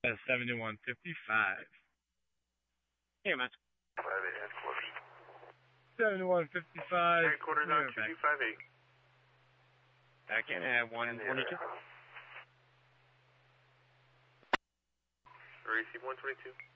7155. Hey, man. 58 headquarters. 7155. Headquarters on 2258. Back in at 122. Receive 122.